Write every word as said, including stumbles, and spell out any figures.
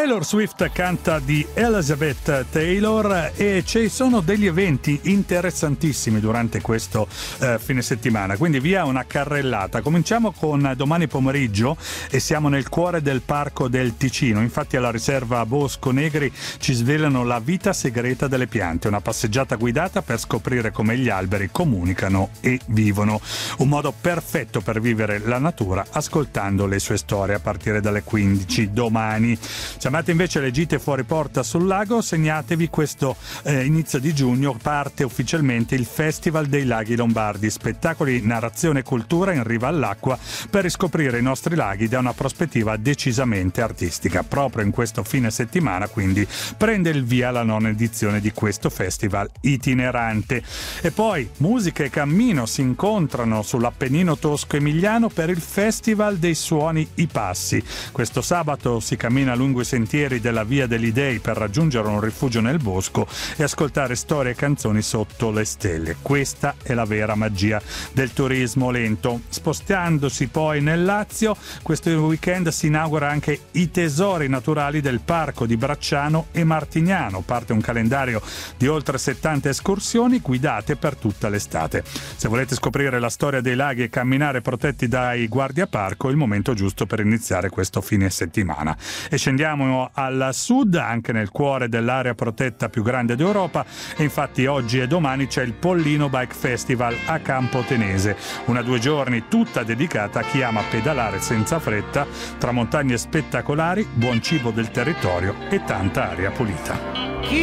Taylor Swift canta di Elizabeth Taylor e ci sono degli eventi interessantissimi durante questo eh, fine settimana, quindi via una carrellata. Cominciamo con domani pomeriggio e siamo nel cuore del Parco del Ticino. Infatti alla riserva Bosco Negri ci svelano la vita segreta delle piante, una passeggiata guidata per scoprire come gli alberi comunicano e vivono. Un modo perfetto per vivere la natura ascoltando le sue storie a partire dalle quindici domani. Se amate invece le gite fuori porta sul lago, segnatevi questo eh, inizio di giugno parte ufficialmente il Festival dei Laghi Lombardi, spettacoli, narrazione e cultura in riva all'acqua per riscoprire i nostri laghi da una prospettiva decisamente artistica. Proprio in questo fine settimana quindi prende il via la nona edizione di questo festival itinerante. E poi musica e cammino si incontrano sull'Appennino tosco-emiliano per il Festival dei Suoni I Passi. Questo sabato si cammina lungo i sentieri della Via degli Dei per raggiungere un rifugio nel bosco e ascoltare storie e canzoni sotto le stelle. Questa è la vera magia del turismo lento. Spostandosi poi nel Lazio, questo weekend si inaugura anche i tesori naturali del parco di Bracciano e Martignano. Parte un calendario di oltre settanta escursioni guidate per tutta l'estate. Se volete scoprire la storia dei laghi e camminare protetti dai guardiaparco, è il momento giusto per iniziare questo fine settimana. E scendiamo al sud, anche nel cuore dell'area protetta più grande d'Europa, e infatti oggi e domani c'è il Pollino Bike Festival a Campo Tenese, una due giorni tutta dedicata a chi ama pedalare senza fretta tra montagne spettacolari, buon cibo del territorio e tanta aria pulita.